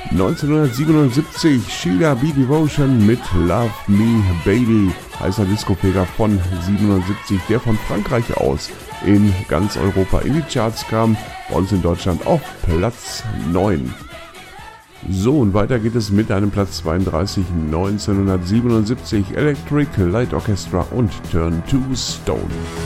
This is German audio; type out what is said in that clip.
1977 Sheila B. Devotion mit Love Me Baby, heißer Disco-Feger von 77, der von Frankreich aus in ganz Europa in die Charts kam, bei uns in Deutschland auf Platz 9. So, und weiter geht es mit einem Platz 32, 1977, Electric Light Orchestra und Turn to Stone.